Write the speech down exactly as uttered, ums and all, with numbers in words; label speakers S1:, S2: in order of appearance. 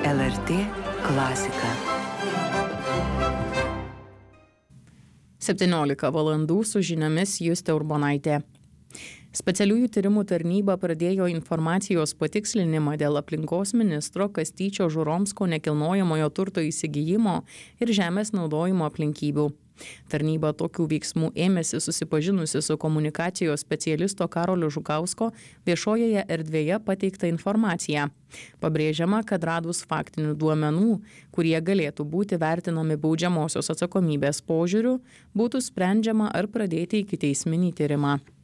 S1: L R T klasika. septyniolika valandų su žiniomis Justė Urbonaitė. Specialiųjų tyrimų tarnyba pradėjo informacijos patikslinimą dėl aplinkos ministro Kastyčio Žuromsko nekilnojamojo turto įsigijimo ir žemės naudojimo aplinkybių. Tarnyba tokių veiksmų ėmėsi susipažinusi su komunikacijos specialisto Karolio Žukausko viešojoje erdvėje pateiktą informaciją. Pabrėžiama, kad radus faktinių duomenų, kurie galėtų būti vertinami baudžiamosios atsakomybės požiūriu, būtų sprendžiama ar pradėti ikiteisminį tyrimą.